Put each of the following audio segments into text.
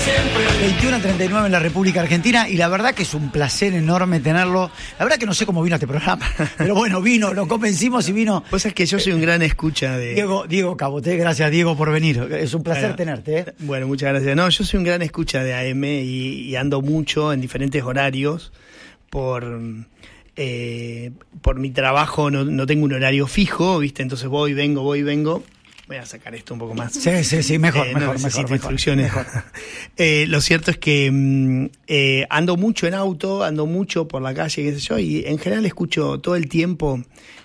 21:39 en la República Argentina, y la verdad que es un placer enorme tenerlo. La verdad que no sé cómo vino a este programa, pero bueno, vino, lo convencimos y vino. Vos sabés que yo soy un gran escucha de... Diego Caboté, gracias Diego por venir, es un placer tenerte. Bueno, muchas gracias. No, yo soy un gran escucha de AM y ando mucho en diferentes horarios por mi trabajo, no tengo un horario fijo, ¿viste? Entonces voy, vengo. Voy a sacar esto un poco más. Sí, mejor. Instrucciones. Mejor. Lo cierto es que ando mucho en auto, ando mucho por la calle, qué sé yo, y en general escucho todo el tiempo,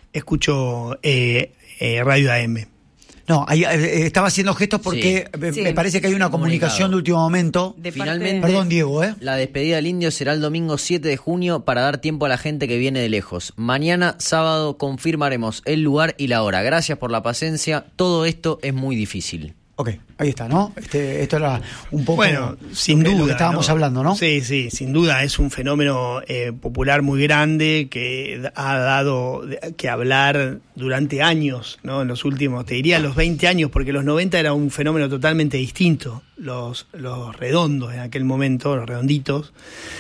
radio AM. No, ahí, estaba haciendo gestos porque me parece que hay una comunicación de último momento. Finalmente, perdón, Diego, la despedida del Indio será el domingo 7 de junio para dar tiempo a la gente que viene de lejos. Mañana, sábado, confirmaremos el lugar y la hora. Gracias por la paciencia. Todo esto es muy difícil. Ok, ahí está, ¿no? Esto era un poco sin duda, lo que estábamos hablando, ¿no? Sí, sin duda es un fenómeno popular muy grande que ha dado que hablar durante años, ¿no? En los últimos, te diría los 20 años, porque los 90 era un fenómeno totalmente distinto. Los redondos en aquel momento, los redonditos,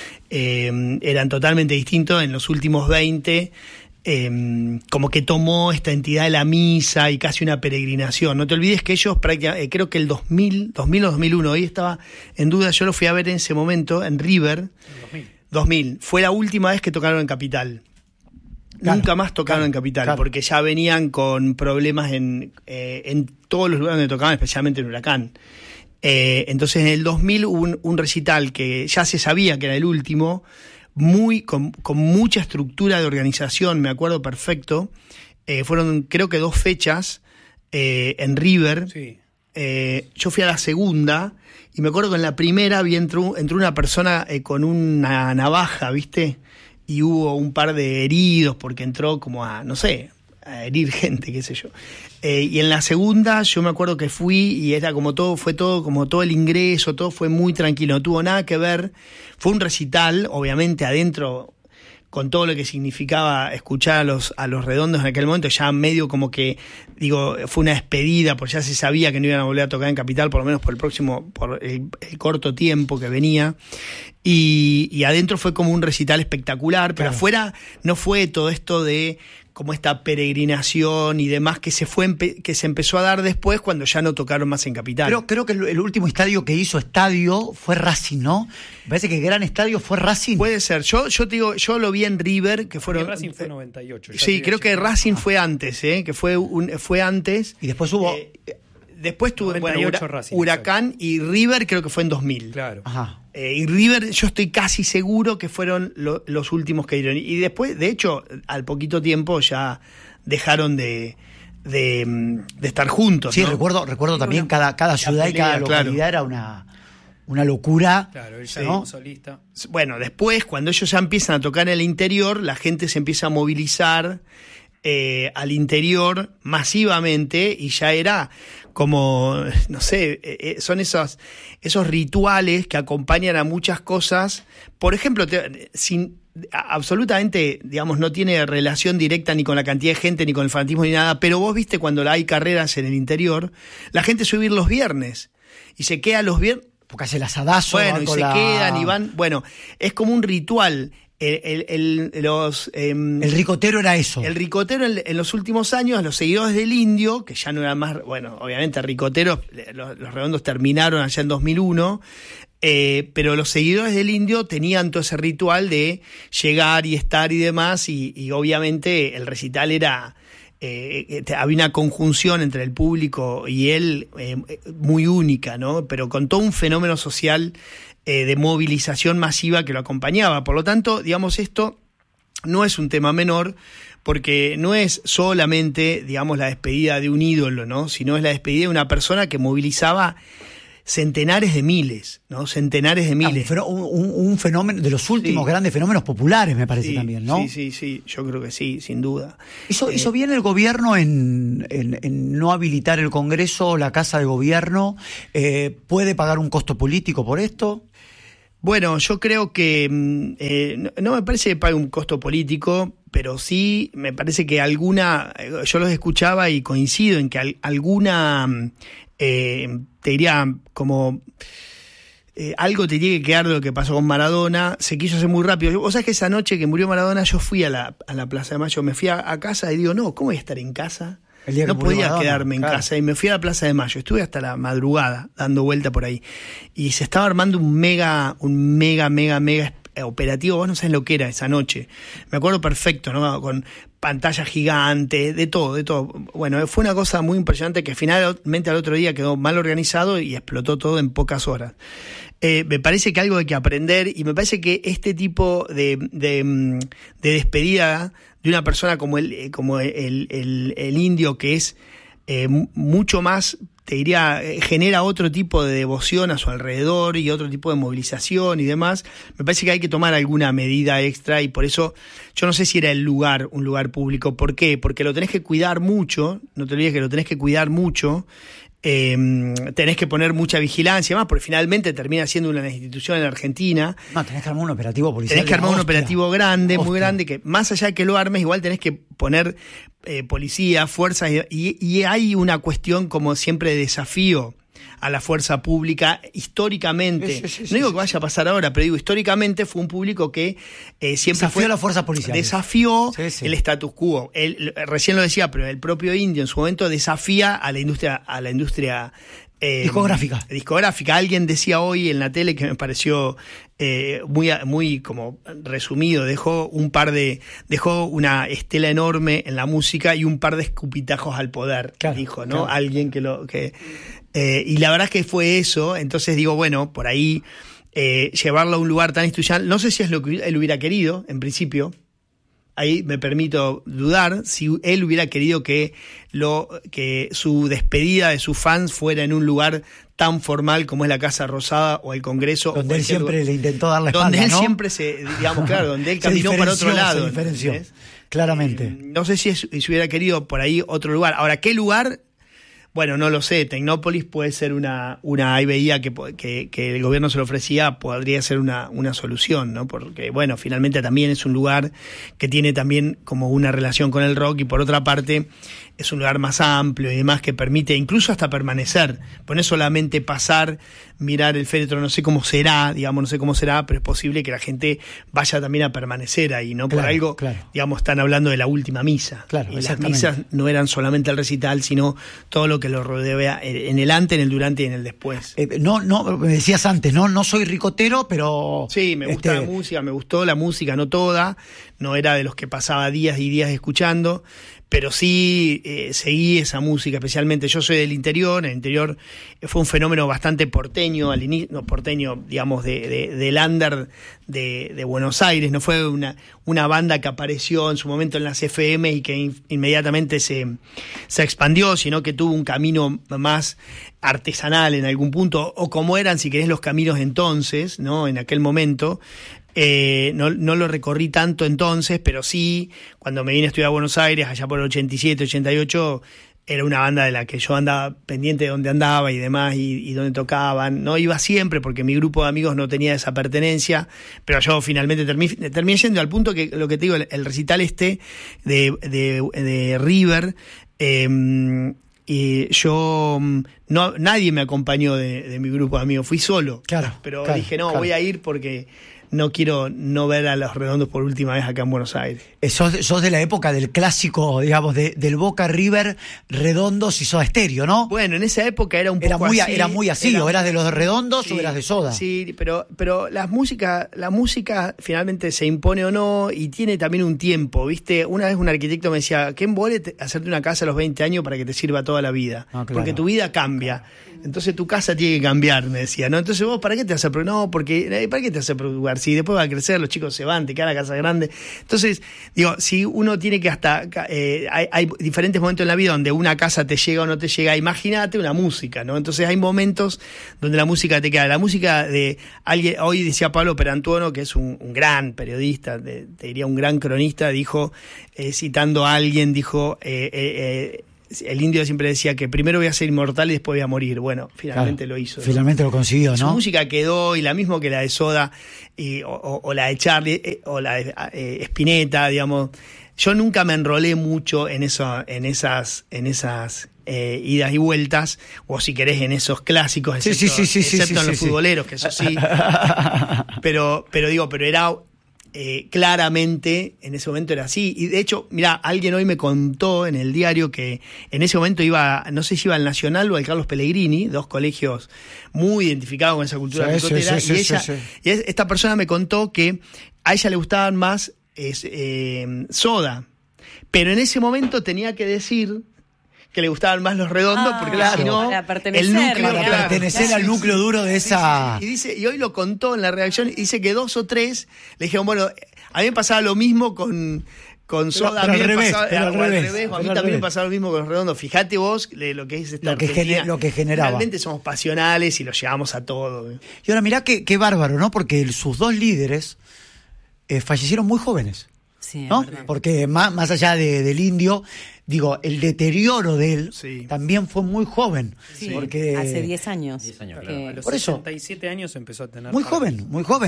eran totalmente distintos. En los últimos 20 como que tomó esta entidad de la misa y casi una peregrinación. No te olvides que ellos prácticamente, creo que el 2000 o 2001, hoy estaba en duda, yo lo fui a ver en ese momento en River. 2000. Fue la última vez que tocaron en Capital. Nunca más tocaron en Capital, porque ya venían con problemas en todos los lugares donde tocaban, especialmente en Huracán. Entonces en el 2000 hubo un recital que ya se sabía que era el último, con mucha estructura de organización, me acuerdo perfecto. Fueron creo que 2 fechas en River. Sí. Yo fui a la segunda y me acuerdo que en la primera entró una persona con una navaja, ¿viste? Y hubo un par de heridos porque entró como a herir gente, qué sé yo. Y en la segunda yo me acuerdo que fui y era como todo el ingreso, todo fue muy tranquilo, no tuvo nada que ver. Fue un recital, obviamente adentro, con todo lo que significaba escuchar a los redondos en aquel momento, ya medio como que, fue una despedida, porque ya se sabía que no iban a volver a tocar en Capital, por lo menos por el corto tiempo que venía. Y adentro fue como un recital espectacular, pero afuera no fue todo esto de como esta peregrinación y demás que se empezó a dar después cuando ya no tocaron más en Capital. Creo que el último estadio que hizo fue Racing, ¿no? Me parece que el gran estadio fue Racing. Puede ser. Yo te digo, yo lo vi en River, que fueron... Racing fue 98. Sí, creo que Racing fue antes, que fue antes. Y después hubo... Después tuvo Racing, Huracán y River creo que fue en 2000. Claro. Ajá. Y River yo estoy casi seguro que fueron los últimos que dieron. Y después, de hecho, al poquito tiempo ya dejaron de estar juntos. Sí, ¿no? recuerdo también cada ciudad y cada localidad era una locura. Claro, él ya como solista. Bueno, después, cuando ellos ya empiezan a tocar en el interior, la gente se empieza a movilizar al interior masivamente y ya era como, no sé, son esos rituales que acompañan a muchas cosas. Por ejemplo, absolutamente, no tiene relación directa ni con la cantidad de gente, ni con el fanatismo, ni nada, pero vos viste cuando hay carreras en el interior, la gente suele ir los viernes y se queda los viernes. Porque hace el asadazo. Bueno, y se quedan y van. Bueno, es como un ritual. El ricotero era eso. El ricotero en los últimos años, los seguidores del Indio, que ya no eran más, bueno, obviamente ricoteros, los redondos terminaron allá en 2001, pero los seguidores del Indio tenían todo ese ritual de llegar y estar y demás, y obviamente el recital era... había una conjunción entre el público y él muy única, ¿no? Pero con todo un fenómeno social de movilización masiva que lo acompañaba. Por lo tanto, esto no es un tema menor, porque no es solamente, la despedida de un ídolo, ¿no? Sino es la despedida de una persona que movilizaba centenares de miles, ¿no? Centenares de miles. Un fenómeno de los últimos grandes fenómenos populares, me parece también, ¿no? Sí, yo creo que sí, sin duda. ¿Hizo bien el gobierno en no habilitar el Congreso, la Casa de Gobierno? ¿Puede pagar un costo político por esto? Bueno, yo creo que no me parece que pague un costo político, pero sí me parece que yo los escuchaba y coincido en que alguna, te diría como algo te tiene que quedar de lo que pasó con Maradona, se quiso hacer muy rápido. Vos sabés que esa noche que murió Maradona yo fui a la Plaza de Mayo, me fui a casa y digo, no, ¿cómo voy a estar en casa? No podía Maradona, quedarme en casa y me fui a la Plaza de Mayo, estuve hasta la madrugada dando vuelta por ahí y se estaba armando un mega operativo, vos no sabés lo que era esa noche, me acuerdo perfecto, ¿no? Con pantalla gigante, de todo. Bueno, fue una cosa muy impresionante que finalmente al otro día quedó mal organizado y explotó todo en pocas horas. Me parece que algo hay que aprender y me parece que este tipo de despedida de una persona como el Indio, que es mucho más, te diría, genera otro tipo de devoción a su alrededor y otro tipo de movilización y demás, me parece que hay que tomar alguna medida extra y por eso yo no sé si era un lugar público. ¿Por qué? Porque lo tenés que cuidar mucho, no te olvides que lo tenés que cuidar mucho, tenés que poner mucha vigilancia, más porque finalmente termina siendo una institución en la Argentina. No, tenés que armar un operativo policial. Tenés que armar un operativo grande, muy grande, que más allá de que lo armes, igual tenés que poner policía, fuerzas, y hay una cuestión como siempre de desafío a la fuerza pública históricamente. No digo que vaya a pasar ahora, pero digo, históricamente fue un público que siempre desafió a la fuerza policial. Desafió el status quo. Recién lo decía, pero el propio Indio en su momento desafía a la industria discográfica. Alguien decía hoy en la tele que me pareció muy como resumido, dejó una estela enorme en la música y un par de escupitajos al poder, claro, dijo, ¿no? Claro. Alguien y la verdad es que fue eso. Entonces digo, bueno, por ahí llevarlo a un lugar tan institucional, no sé si es lo que él hubiera querido en principio. Ahí me permito dudar si él hubiera querido que su despedida de sus fans fuera en un lugar tan formal como es la Casa Rosada o el Congreso. Donde él siempre le intentó dar la espalda, donde él ¿no? siempre donde él caminó para otro lado. Se diferenció, claramente. No sé si hubiera querido por ahí otro lugar. Ahora, ¿qué lugar? Bueno, no lo sé. Tecnópolis puede ser ahí veía que el gobierno se lo ofrecía, podría ser una solución, ¿no? Porque, bueno, finalmente también es un lugar que tiene también como una relación con el rock y por otra parte es un lugar más amplio y demás que permite incluso hasta permanecer. Pues no es solamente pasar, mirar el féretro, no sé cómo será, pero es posible que la gente vaya también a permanecer ahí, ¿no? Por algo, digamos, están hablando de la última misa. Claro, y las misas no eran solamente el recital, sino todo lo que lo rodea en el antes, en el durante y en el después. No, me decías antes, no soy ricotero, pero... Sí, me gusta la música, me gustó la música, no toda, no era de los que pasaba días y días escuchando, pero sí seguí esa música, especialmente yo soy del interior. El interior fue un fenómeno bastante porteño, al inicio, no porteño, digamos, del under de Buenos Aires, no fue una banda que apareció en su momento en las FM y que inmediatamente se expandió, sino que tuvo un camino más artesanal en algún punto, o como eran, si querés, los caminos entonces, ¿no? En aquel momento. No lo recorrí tanto entonces, pero sí, cuando me vine a estudiar a Buenos Aires, allá por el 87, 88, era una banda de la que yo andaba pendiente de dónde andaba y demás, y dónde tocaban. No iba siempre porque mi grupo de amigos no tenía esa pertenencia, pero yo finalmente terminé yendo al punto que, lo que te digo, el recital de River, y nadie me acompañó de mi grupo de amigos, fui solo. Claro, pero dije, voy a ir porque no quiero no ver a Los Redondos por última vez acá en Buenos Aires. Sos de la época del clásico, digamos, del Boca River, Redondos y Soda Stereo, ¿no? Bueno, en esa época era un poco así. Era muy así, o eras de los Redondos o eras de Soda. Sí, pero la música finalmente se impone o no, y tiene también un tiempo, ¿viste? Una vez un arquitecto me decía, ¿qué embole hacerte una casa a los 20 años para que te sirva toda la vida? Claro. Porque tu vida cambia. Entonces tu casa tiene que cambiar, me decía, ¿no? Entonces vos, ¿para qué te hace preocupar? No, porque ¿para qué te hace preocupar? Si después va a crecer, los chicos se van, te queda la casa grande. Entonces, digo, si uno tiene que hay diferentes momentos en la vida donde una casa te llega o no te llega, imagínate una música, ¿no? Entonces hay momentos donde la música te queda. La música de alguien, hoy decía Pablo Perantuono, que es un gran periodista, te diría un gran cronista, dijo, citando a alguien, dijo... el Indio siempre decía que primero voy a ser inmortal y después voy a morir. Bueno, finalmente lo hizo. Finalmente lo consiguió, ¿no? Su música quedó, y la misma que la de Soda, o la de Charlie, o la de Spinetta, digamos. yo nunca me enrolé mucho en esas idas y vueltas, o si querés en esos clásicos, excepto en los futboleros, que eso sí. pero era claramente, en ese momento era así. Y de hecho, mirá, alguien hoy me contó en el diario que en ese momento no sé si iba al Nacional o al Carlos Pellegrini, dos colegios muy identificados con esa cultura picotera, y esta persona me contó que a ella le gustaban más Soda, pero en ese momento tenía que decir que le gustaban más los redondos, porque si no, para pertenecer, el núcleo, para pertenecer al núcleo duro de esa... Y hoy lo contó en la redacción, y dice que 2 o 3 le dijeron, bueno, a mí me pasaba lo mismo con Soda, pero al revés, a mí también me pasaba lo mismo con los redondos. Fíjate vos lo que es esta lo que generaba. Realmente somos pasionales y lo llevamos a todo. Y ahora mirá qué bárbaro, ¿no? Porque sus 2 líderes fallecieron muy jóvenes. Sí, ¿no? Porque más allá del Indio, digo, el deterioro de él también fue muy joven. Sí, porque hace 10 años. 10 años, que... A los por eso, 67 años empezó a tener... Muy joven.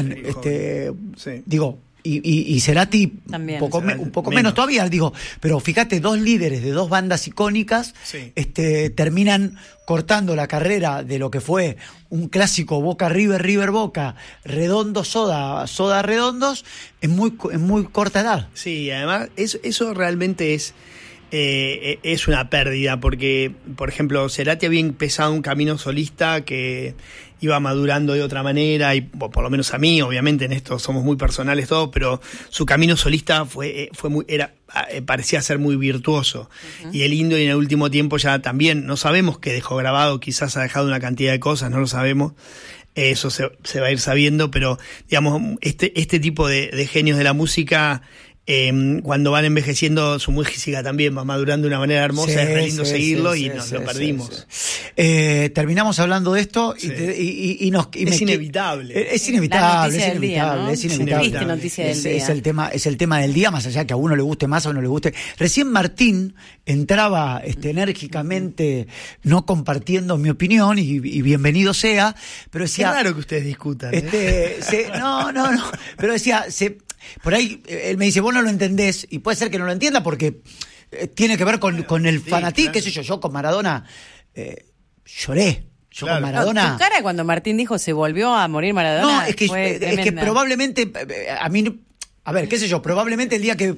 Sí. Digo, y Cerati también. un poco menos todavía, digo, pero fíjate, 2 líderes de 2 bandas icónicas terminan cortando la carrera de lo que fue un clásico Boca River, River Boca, Redondo Soda, Soda Redondos, en muy corta edad. Sí, además eso realmente es una pérdida, porque, por ejemplo, Cerati había empezado un camino solista que iba madurando de otra manera, y por lo menos a mí, obviamente en esto somos muy personales todos, pero su camino solista parecía ser muy virtuoso. Y el Indio, y en el último tiempo ya también, no sabemos qué dejó grabado, quizás ha dejado una cantidad de cosas, no lo sabemos. Eso se va a ir sabiendo, pero digamos, este tipo de genios de la música, cuando van envejeciendo, su música también va madurando de una manera hermosa, es re lindo seguirlo, y nos lo perdimos. Terminamos hablando de esto y es inevitable. Es inevitable, es inevitable. Triste noticia del día. Es el tema del día, más allá que a uno le guste más o a uno le guste. Recién Martín entraba enérgicamente, no compartiendo mi opinión, y bienvenido sea, pero decía... Qué raro que ustedes discutan. No, pero decía... Por ahí él me dice, vos no lo entendés, y puede ser que no lo entienda porque tiene que ver con el fanatismo, qué sé yo con Maradona lloré. Yo con Maradona... Tu cara cuando Martín dijo se volvió a morir Maradona. No, es que probablemente, a mí, a ver, qué sé yo, probablemente el día que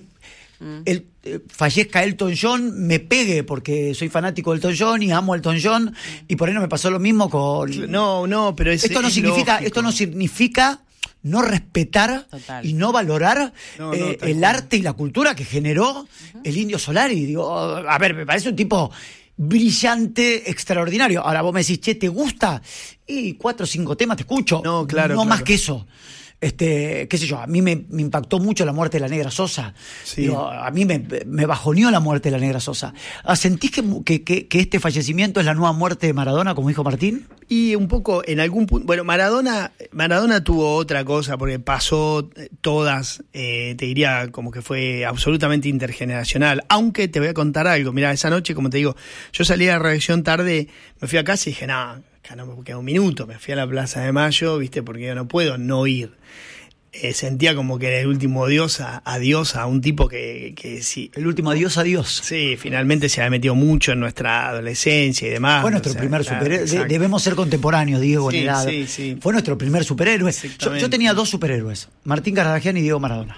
fallezca Elton John me pegue porque soy fanático de Elton John y amo a Elton John, y por ahí no me pasó lo mismo con... No, pero esto no significa no respetar y no valorar el arte y la cultura que generó el Indio Solari. Digo, a ver, me parece un tipo brillante, extraordinario. Ahora vos me decís, che, ¿te gusta? Y 4 o 5 temas te escucho. No, claro. Más que eso. Qué sé yo, a mí me impactó mucho la muerte de la Negra Sosa. Sí. Digo, a mí me bajoneó la muerte de la Negra Sosa. ¿Sentís que este fallecimiento es la nueva muerte de Maradona, como dijo Martín? Y un poco, en algún punto... Bueno, Maradona tuvo otra cosa, porque pasó todas, te diría como que fue absolutamente intergeneracional. Aunque te voy a contar algo. Mirá, esa noche, como te digo, yo salí de la redacción tarde, me fui a casa y dije, acá no me queda un minuto. Me fui a la Plaza de Mayo, ¿viste? Porque yo no puedo no ir. Sentía como que era el último adiós a un tipo que sí. El último adiós. Sí, finalmente se había metido mucho en nuestra adolescencia y demás. Fue nuestro primer superhéroe. Debemos ser contemporáneos, Diego, en edad. Sí. Fue nuestro primer superhéroe. Yo tenía 2 superhéroes, Martín Cardagian y Diego Maradona.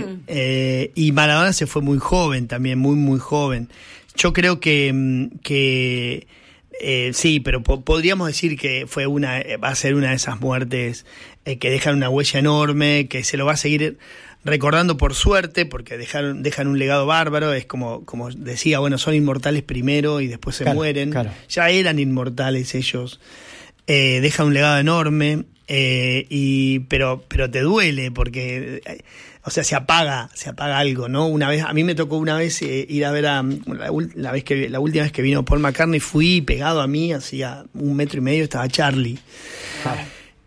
Y Maradona se fue muy joven también, muy, muy joven. Yo creo que sí, pero podríamos decir que va a ser una de esas muertes que dejan una huella enorme, que se lo va a seguir recordando por suerte, porque dejan un legado bárbaro. Es como decía, bueno, son inmortales primero y después se mueren. Claro. Ya eran inmortales ellos. Deja un legado enorme, pero te duele porque... O sea, se apaga algo, ¿no? A mí me tocó una vez ir a ver la última vez que vino Paul McCartney, fui pegado a mí, hacía 1,5 metros, estaba Charlie.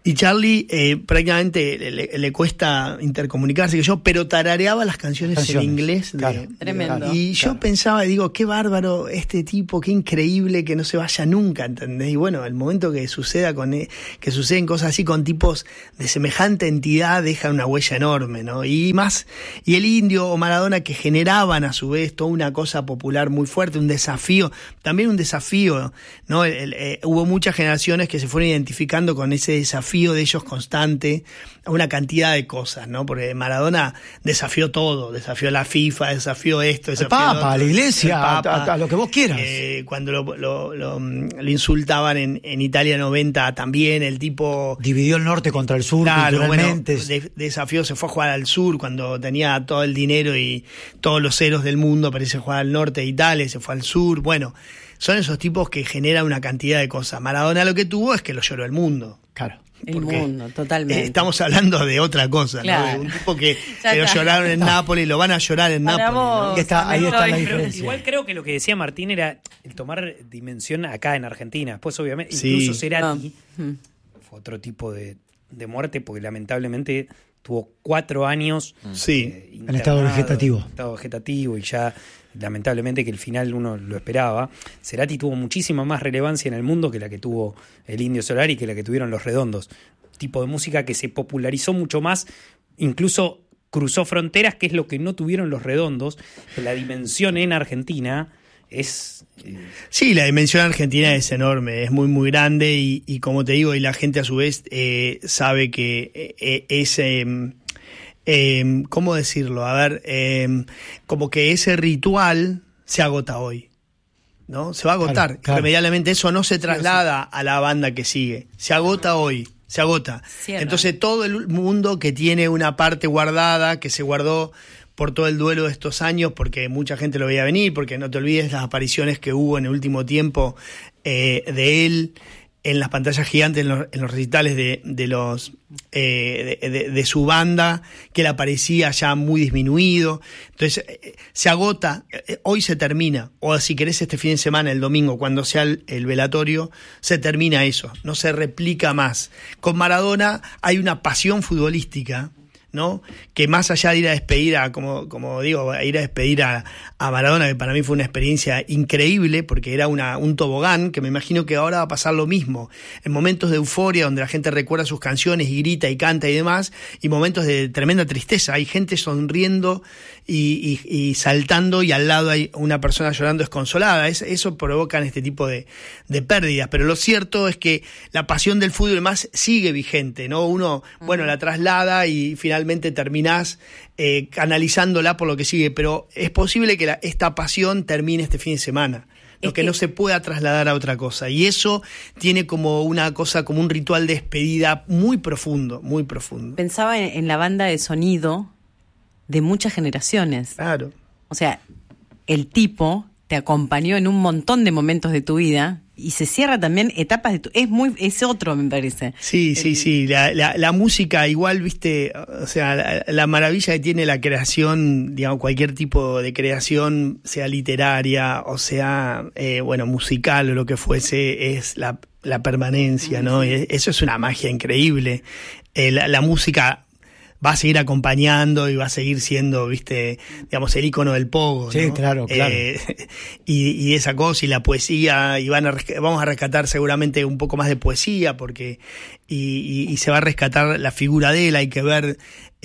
Y Charlie prácticamente le cuesta intercomunicarse, pero tarareaba las canciones en inglés. Claro. Tremendo. Y yo pensaba, digo, qué bárbaro este tipo, qué increíble que no se vaya nunca, ¿entendés? Y bueno, el momento que que suceden cosas así con tipos de semejante entidad deja una huella enorme, ¿no? Y el Indio o Maradona, que generaban a su vez toda una cosa popular muy fuerte, un desafío, ¿no? Hubo muchas generaciones que se fueron identificando con ese desafío de ellos constante a una cantidad de cosas, ¿no? Porque Maradona desafió todo, desafió la FIFA, desafió esto, desafió el Papa, a la Iglesia, Papa, a lo que vos quieras. Cuando lo insultaban en Italia 90 también, el tipo dividió el norte contra el sur, claro, culturalmente. Bueno, desafió, se fue a jugar al sur cuando tenía todo el dinero y todos los héroes del mundo, parece jugar al norte de Italia, se fue al sur, bueno, son esos tipos que generan una cantidad de cosas. Maradona lo que tuvo es que lo lloró el mundo. Claro. El mundo, totalmente. Estamos hablando de otra cosa, claro, ¿no? De un tipo que lo lloraron en Nápoles, lo van a llorar en Para Nápoles, vos, ¿no? Ahí está la Pero diferencia. igual creo que lo que decía Martín era el tomar dimensión acá en Argentina. Después, obviamente, Sí. incluso Cerati fue otro tipo de muerte, porque lamentablemente tuvo 4 años en estado vegetativo. En estado vegetativo, y ya lamentablemente que el final uno lo esperaba. Cerati tuvo muchísima más relevancia en el mundo que la que tuvo el Indio Solari, que la que tuvieron los Redondos. Tipo de música que se popularizó mucho más, incluso cruzó fronteras, que es lo que no tuvieron los Redondos. La dimensión en Argentina es... Sí, la dimensión argentina es enorme, es muy, muy grande y como te digo, y la gente a su vez sabe que ¿cómo decirlo? A ver, como que ese ritual se agota hoy, ¿no? Se va a agotar. Claro. Irremediablemente eso no se traslada a la banda que sigue. Se agota hoy. Se agota. Cierra. Entonces todo el mundo que tiene una parte guardada, que se guardó por todo el duelo de estos años, porque mucha gente lo veía venir, porque no te olvides las apariciones que hubo en el último tiempo de él en las pantallas gigantes, en los recitales de su banda, que él aparecía ya muy disminuido. Entonces, se agota, hoy se termina, o si querés este fin de semana, el domingo, cuando sea el velatorio, se termina eso, no se replica más. Con Maradona hay una pasión futbolística, ¿no? Que más allá de ir a despedir como digo, ir a despedir a Maradona, que para mí fue una experiencia increíble, porque era un tobogán, que me imagino que ahora va a pasar lo mismo, en momentos de euforia donde la gente recuerda sus canciones y grita y canta y demás, y momentos de tremenda tristeza, hay gente sonriendo y saltando, y al lado hay una persona llorando desconsolada. Eso provocan este tipo de pérdidas, pero lo cierto es que la pasión del fútbol más sigue vigente, ¿no? Uno, bueno, la traslada y finalmente terminás canalizándola por lo que sigue, pero es posible que esta pasión termine este fin de semana. Lo que no se pueda trasladar a otra cosa. Y eso tiene como una cosa, como un ritual de despedida muy profundo, muy profundo. Pensaba en la banda de sonido de muchas generaciones. Claro. O sea, el tipo te acompañó en un montón de momentos de tu vida y se cierra también etapas de tu... Es otro, me parece. Sí. La música igual, viste, o sea, la maravilla que tiene la creación, digamos, cualquier tipo de creación, sea literaria o sea, musical o lo que fuese, es la permanencia, ¿no? Y eso es una magia increíble. La música va a seguir acompañando y va a seguir siendo, viste, digamos, el ícono del pogo, ¿no? Sí, claro. Y esa cosa y la poesía, y vamos a rescatar seguramente un poco más de poesía, porque y se va a rescatar la figura de él. Hay que ver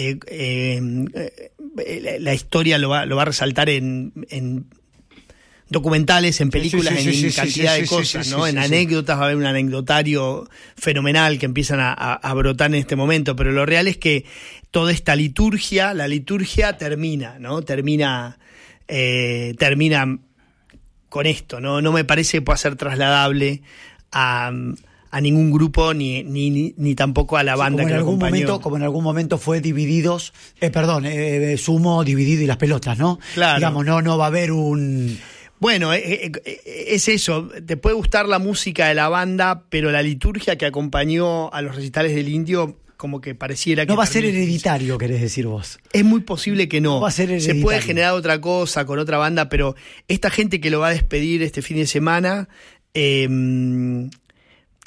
la historia lo va a resaltar en documentales, en películas, en cantidad de cosas, ¿no? En anécdotas va a haber un anecdotario fenomenal que empiezan a brotar en este momento, pero lo real es que toda esta liturgia, la liturgia termina, ¿no? Termina con esto, ¿no? No me parece que pueda ser trasladable a ningún grupo ni tampoco a la banda que lo acompañó. Como en algún momento fue Divididos, Sumo, Dividido y las Pelotas, ¿no? Claro. Digamos, no va a haber un... Bueno, es eso, te puede gustar la música de la banda, pero la liturgia que acompañó a los recitales del Indio, como que pareciera que... No va a ser hereditario, querés decir vos. Es muy posible que no. No va a ser hereditario. Se puede generar otra cosa con otra banda, pero esta gente que lo va a despedir este fin de semana,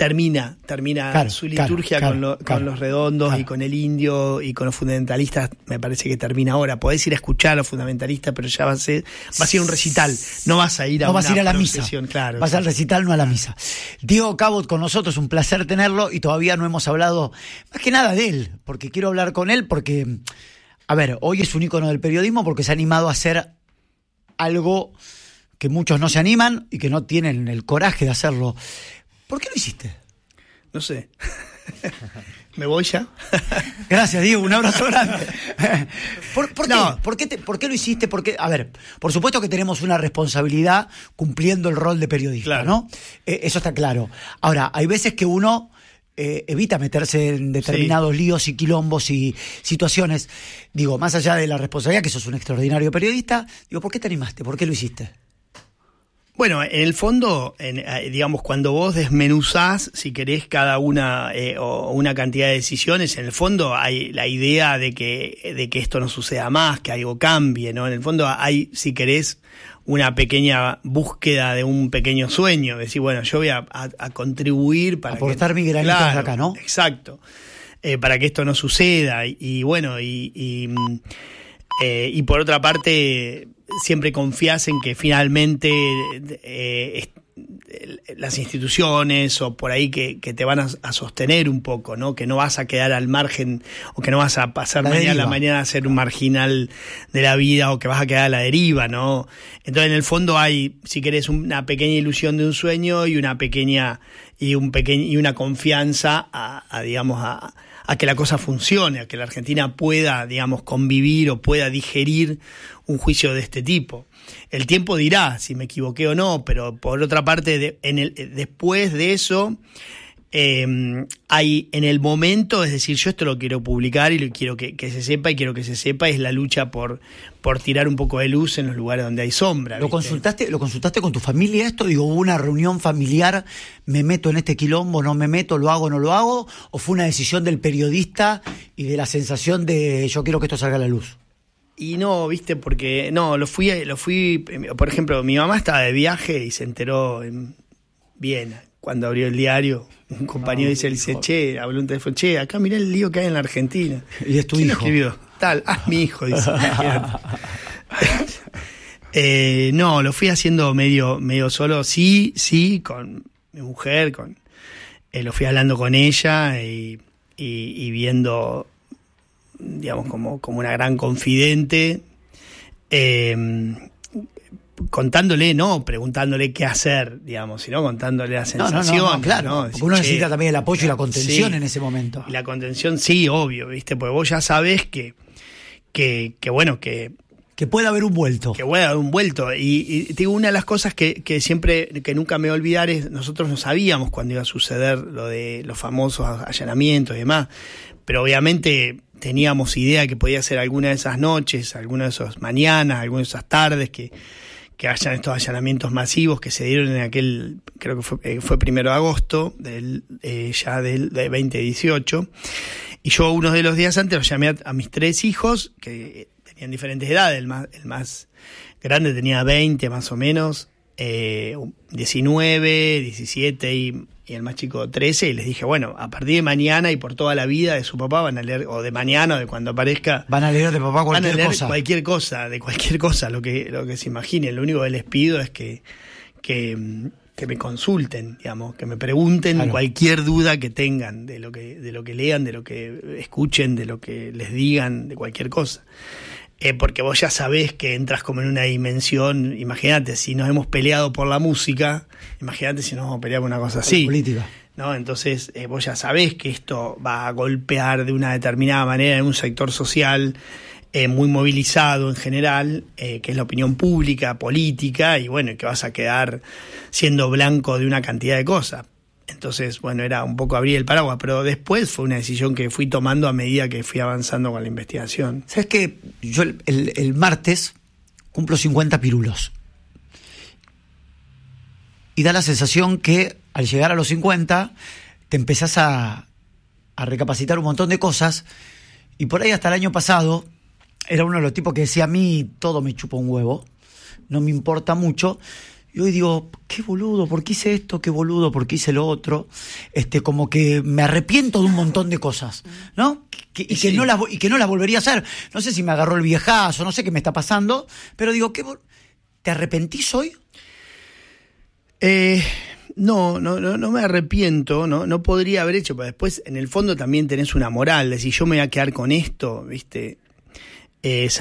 termina su liturgia con los redondos y con el indio y con los fundamentalistas. Me parece que termina ahora. Podés ir a escuchar a los fundamentalistas, pero ya va a ser un recital. No vas a ir a la misa. Claro, vas al recital, no a la misa. Diego Cabot con nosotros, un placer tenerlo, y todavía no hemos hablado más que nada de él, porque quiero hablar con él porque, a ver, hoy es un ícono del periodismo porque se ha animado a hacer algo que muchos no se animan y que no tienen el coraje de hacerlo. ¿Por qué lo hiciste? No sé. ¿Me voy ya? Gracias, Diego, un abrazo grande. ¿Por qué lo hiciste? Porque, a ver, por supuesto que tenemos una responsabilidad cumpliendo el rol de periodista, claro, ¿no? Eso está claro. Ahora, hay veces que uno evita meterse en determinados líos y quilombos y situaciones. Digo, más allá de la responsabilidad, que sos un extraordinario periodista, digo, ¿por qué te animaste? ¿Por qué lo hiciste? Bueno, en el fondo, digamos, cuando vos desmenuzás, si querés, cada una o una cantidad de decisiones, en el fondo hay la idea de que esto no suceda más, que algo cambie, ¿no? En el fondo hay, si querés, una pequeña búsqueda de un pequeño sueño, decir, bueno, yo voy a contribuir para aportar mi granito de acá, ¿no? Exacto, para que esto no suceda. Y bueno, y por otra parte, siempre confías en que finalmente las instituciones o por ahí que te van a sostener un poco, ¿no? Que no vas a quedar al margen o que no vas a pasar mañana a ser un marginal de la vida o que vas a quedar a la deriva, ¿no? Entonces, en el fondo hay, si querés, una pequeña ilusión de un sueño y una confianza a que la cosa funcione, a que la Argentina pueda, digamos, convivir o pueda digerir un juicio de este tipo. El tiempo dirá si me equivoqué o no, pero por otra parte, después de eso, hay en el momento, es decir, yo esto lo quiero publicar y lo quiero que se sepa, y quiero que se sepa, es la lucha por tirar un poco de luz en los lugares donde hay sombra. ¿Lo consultaste con tu familia esto? Digo, ¿hubo una reunión familiar? ¿Me meto en este quilombo? ¿No me meto? ¿Lo hago? ¿No lo hago? ¿O fue una decisión del periodista y de la sensación de yo quiero que esto salga a la luz? Y no, viste, porque no, lo fui, por ejemplo, mi mamá estaba de viaje y se enteró en Viena, cuando abrió el diario. Un compañero dice, che, habló un teléfono, che, acá mirá el lío que hay en la Argentina. Y es tu hijo. Escribió? Tal, mi hijo, dice. No, lo fui haciendo medio solo, sí, con mi mujer, lo fui hablando con ella y viendo, digamos, como una gran confidente, contándole, no preguntándole qué hacer, digamos, sino contándole la sensación. No, claro, ¿no? Porque uno necesita también el apoyo y la contención en ese momento. Y la contención, sí, obvio, ¿viste? Porque vos ya sabés que bueno, que puede haber un vuelto. Que puede haber un vuelto. Y digo, una de las cosas que nunca me voy a olvidar es, nosotros no sabíamos cuándo iba a suceder lo de los famosos allanamientos y demás, pero obviamente teníamos idea que podía ser alguna de esas noches, alguna de esas mañanas, alguna de esas tardes que hayan estos allanamientos masivos que se dieron en aquel, creo que fue 1 de agosto del 2018. Y yo uno de los días antes los llamé a mis 3 hijos, que tenían diferentes edades. El más grande tenía 20 más o menos, 19, 17 y el más chico 13, y les dije, bueno, a partir de mañana y por toda la vida de su papá van a leer, o de mañana o de cuando aparezca, van a leer de papá cualquier cosa. Cualquier cosa, de cualquier cosa, lo que se imaginen. Lo único que les pido es que me consulten, digamos, que me pregunten cualquier duda que tengan de lo que lean, de lo que escuchen, de lo que les digan, de cualquier cosa. Porque vos ya sabés que entras como en una dimensión. Imagínate, si nos hemos peleado por la música, imagínate si nos vamos a pelear por una cosa así. Política. ¿No? Entonces, vos ya sabés que esto va a golpear de una determinada manera en un sector social muy movilizado en general, que es la opinión pública, política, y bueno, que vas a quedar siendo blanco de una cantidad de cosas. Entonces, bueno, era un poco abrir el paraguas, pero después fue una decisión que fui tomando a medida que fui avanzando con la investigación. ¿Sabes qué? Yo el martes cumplo 50 pirulos. Y da la sensación que al llegar a los 50 te empezás a recapacitar un montón de cosas. Y por ahí hasta el año pasado era uno de los tipos que decía, a mí todo me chupa un huevo, no me importa mucho. Y hoy digo, qué boludo, ¿por qué hice esto? Qué boludo, ¿por qué hice lo otro? Como que me arrepiento de un montón de cosas, ¿no? Y que no las volvería a hacer. No sé si me agarró el viejazo, no sé qué me está pasando, pero digo, ¿te arrepentís hoy? No me arrepiento, no podría haber hecho, pero después en el fondo también tenés una moral, decir, yo me voy a quedar con esto, ¿viste?